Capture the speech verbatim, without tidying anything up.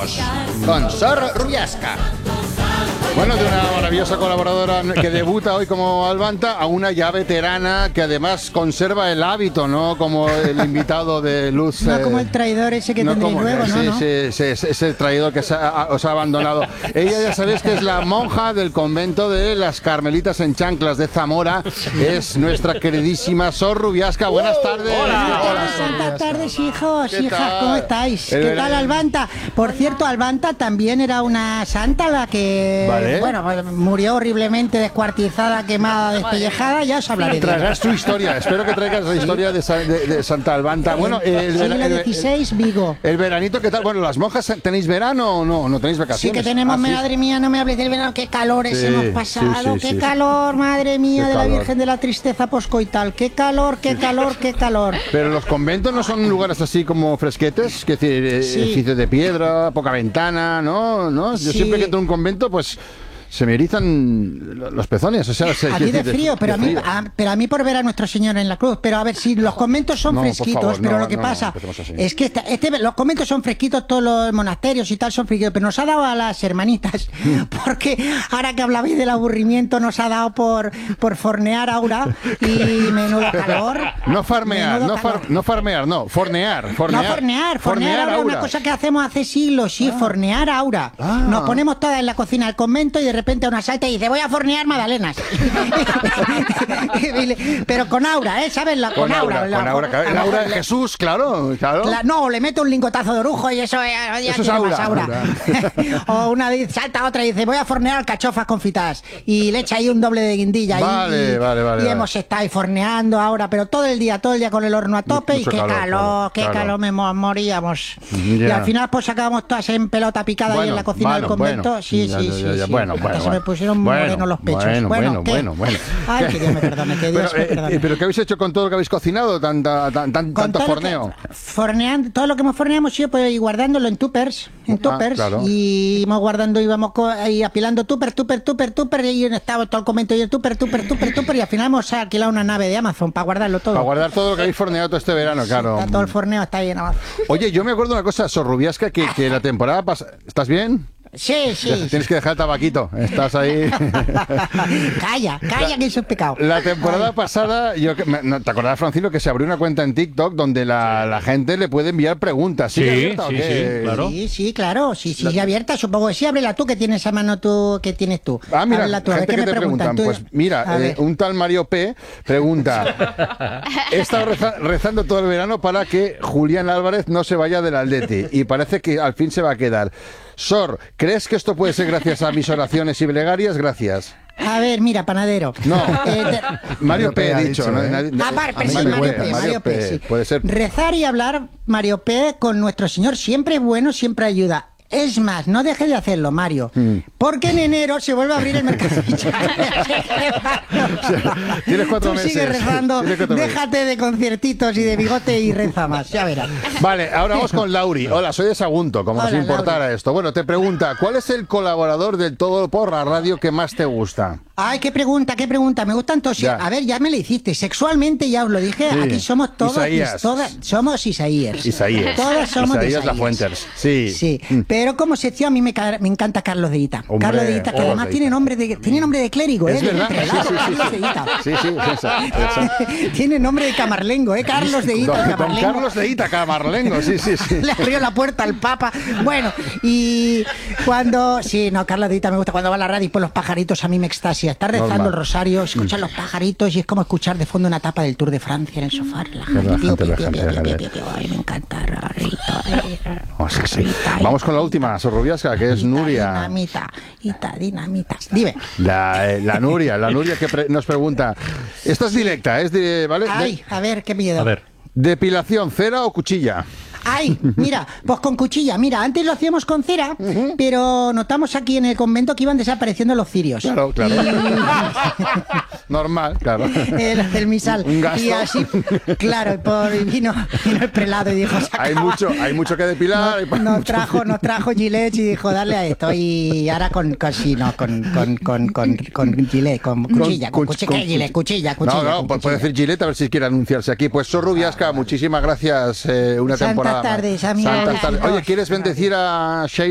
Comenzamos con Sor Rubiasca. Bueno, de una maravillosa colaboradora que debuta hoy como Albanta a una ya veterana que además conserva el hábito, ¿no? Como el invitado de Luz. No eh, como el traidor ese que no tendréis como, luego, sí, ¿no? ¿no? Sí, sí, sí, ese traidor que se ha, os ha abandonado. Ella ya sabéis que es la monja del convento de las Carmelitas en Chanclas de Zamora. Es nuestra queridísima Sor Rubiasca. Buenas tardes. Hola, Hola, Buenas tardes, hijos, ¿Qué hijas, tal? ¿cómo estáis? El ¿Qué verano. tal, Albanta? Por cierto, Albanta también era una santa la que, Vale. bueno, pues, murió horriblemente descuartizada, quemada, despellejada, ya os hablaré de Traerás tu historia. Espero que traigas la historia de, Sa- de- de Santa Albanta. Bueno, el, Siglo el- el- dieciséis, Vigo. el veranito, ¿qué tal? Bueno, ¿las monjas tenéis verano o no? ¿No tenéis Sí vacaciones? que tenemos, Ah, sí. madre mía, no me hables del verano, qué calores Sí, hemos sí, pasado, sí, qué sí. calor, madre mía, Qué de la calor. Virgen de la Tristeza Poscoital, qué calor, qué calor, qué calor. Pero los conventos no son lugares así como fresquetes, que decir, eh, Sí. edificios de piedra, poca ventana, ¿no? ¿No? Yo Sí. siempre que entro a un convento, pues se me erizan los pezones. O sea, se- A ti de de- frío, pero a mí, frío. a- pero a mí por ver a Nuestro Señor en la cruz. Pero a ver, si los conventos son No, por fresquitos, favor, pero no, lo que no, no, pasa empecemos así. es que esta- este, los conventos son fresquitos, todos los monasterios y tal son fresquitos, pero nos ha dado a las hermanitas, porque ahora que hablabais del aburrimiento, nos ha dado por, por fornear Aura y menudo calor. No farmear, menudo no, far- calor. no farmear, no, fornear. fornear No, fornear, fornear Aura, Aura. una cosa que hacemos hace siglos, sí, fornear Aura. Ah. Nos ponemos todas en la cocina del convento y de repente una salta y dice, voy a fornear magdalenas. Pero con Aura, ¿eh? ¿Sabes? La, Con Aura, la- con Aura, claro. El Aura de Jesús, claro, claro. La- no, le mete un lingotazo de orujo y eso, eh, ya Eso es tiene más Aura. Aura. O una di- salta otra y dice, voy a fornear alcachofas confitadas. Y le echa ahí un doble de guindilla. y- Vale, y, vale, vale, Y vale. hemos estado ahí forneando ahora, pero todo el día, todo el día con el horno a tope. Mucho y qué calor, calor, claro, qué claro. calor, me mo- moríamos. Ya. Y al final pues acabamos todas en pelota picada ahí Bueno, en la cocina del bueno, convento. bueno. Sí, Ya, sí, ya, sí, ya, ya. sí. Bueno, Hasta bueno, se me bueno. pusieron Bueno, morenos los pechos. bueno, bueno, ¿qué? bueno, bueno. Ay, que Dios me perdone, que Dios Pero, me eh, perdone. eh, pero ¿qué habéis hecho con todo lo que habéis cocinado? Tanta, tan, tan- Con tanto todo lo forneo. que- forneando, todo lo que hemos forneado hemos ido pues, y guardándolo en tuppers, en Ah, tuppers, claro. y íbamos guardando, íbamos co- ahí apilando tupper, tupper, tupper, tupper, y estaba todo el convento y el tupper, tupper, tupper, tupper, y al final hemos alquilado una nave de Amazon para guardarlo todo. Para guardar todo lo que habéis forneado todo este verano, claro. Está todo el forneo, está ahí en Amazon. Oye, yo me acuerdo una cosa, Sor Rubiasca, que, que la temporada pasada... ¿Estás bien? Sí, sí. Tienes que dejar el tabaquito. Estás ahí... Calla, calla, que eso es pecado. La temporada pasada, yo que- me- no, ¿te acordás, Francino, que se abrió una cuenta en TikTok donde la, la gente le puede enviar preguntas? ¿Sigue Sí, abierta o sí, qué? sí, claro. Sí, sí, claro, sí, sí, ya abierta, supongo que sí, ábrela tú, que tienes a mano tú, que tienes tú. Ah, mira, Ábrela tú, a ver gente qué que me te preguntan. Tú- Pues mira, a eh, ver. un tal Mario P. pregunta: he estado reza- rezando todo el verano para que Julián Álvarez no se vaya del Atleti y parece que al fin se va a quedar. Sor, ¿crees que esto puede ser gracias a mis oraciones y plegarias? Gracias. A ver, mira, panadero. No, Eh, te- Mario P. P. ha ha dicho. dicho, ¿no? ¿eh? Nadie- Ah, vale, pero sí, Mario Mario P, P, Mario Mario P, P, sí. puede ser. Rezar y hablar, Mario P, con nuestro Señor siempre es bueno, siempre ayuda. Es más, no deje de hacerlo, Mario, Mm. porque en enero se vuelve a abrir el mercadillo. Tienes cuatro Tú meses. sigue rezando, Tienes cuatro meses. déjate de conciertitos y de bigote y reza más, ya verás. Vale, ahora vamos con Lauri. Hola, soy de Sagunto, como Hola, si importara Lauri. esto. Bueno, te pregunta, ¿cuál es el colaborador del Todo por la Radio que más te gusta? Ay, qué pregunta, qué pregunta. Me gustan todos. Ya. A ver, ya me la hiciste. Sexualmente ya os lo dije. Sí. Aquí somos todos. Isaías. Todas, somos Isaías. Isaías. Todas somos de Isaías Isaías. Lafuentes. Sí. Sí. Pero como sección a mí me, ca- me encanta Carlos de Ita. Hombre, Carlos de Ita, que Carlos además de tiene Ita. nombre de tiene nombre de clérigo, Es ¿eh? verdad. De Sí, sí, sí, Carlos sí. de Ita. Sí, sí, esa- esa. Tiene nombre de camarlengo, ¿eh? Carlos de Ita, Don, don camarlengo. Carlos de Ita, Camarlengo, sí, sí, sí. Le abrió la puerta al Papa. Bueno, y cuando... Sí, no, Carlos de Ita me gusta. Cuando va a la radio y por los pajaritos a mí me extasia. Está rezando Normal. el rosario, escuchar los pajaritos y es como escuchar de fondo una tapa del Tour de Francia en el sofá. Relajante. Relajante, Pío, pío, relajante, pío, pío, relajante. pío, pío. Ay, me encanta. Rarito, ay, Oh, sí, sí. Rita, Vamos con la última, Sor Rubiasca, que es Ita, Nuria. Dinamita, Ita, dinamita. Dime. La, eh, la Nuria, la Nuria que pre- nos pregunta. Esta es directa, es de, ¿vale? De- Ay, a ver, qué miedo. A ver. depilación, cera o cuchilla. Ay, mira, pues con cuchilla. Mira, antes lo hacíamos con cera, pero notamos aquí en el convento que iban desapareciendo los cirios. Claro, claro. Normal, claro. Eh, los del misal. Un gasto. Y así, claro, por, vino, vino el prelado y dijo, "Se Hay acaba". mucho, hay mucho que depilar. hay Nos, nos mucho- trajo, nos trajo Gillette y dijo, darle a esto. Y ahora con, con sí, no, con, con, con, con, con Gillette, con cuchilla, con, Con- cuchilla, con- ¿qué Gillette? Cuchilla, cuchilla. No, no, con pues puede cuchilla. decir Gillette a ver si quiere anunciarse aquí. Pues Sor Rubiasca, muchísimas gracias. eh, una Santas temporada. más. tardes, amigas. Santas tardes. Oye, ¿quieres bendecir a Sheila?